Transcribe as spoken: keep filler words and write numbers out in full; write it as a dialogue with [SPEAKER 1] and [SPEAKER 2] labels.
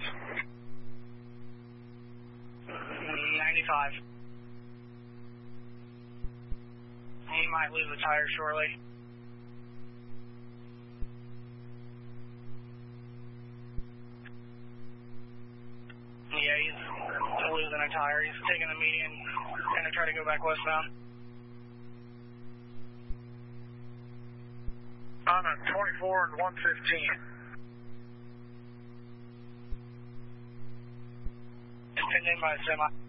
[SPEAKER 1] ninety-five. He might lose the tire shortly. Yeah, he's losing a tire. He's taking the median, gonna try to go back westbound.
[SPEAKER 2] On a twenty-four and one fifteen.
[SPEAKER 1] Pinned in by a semi.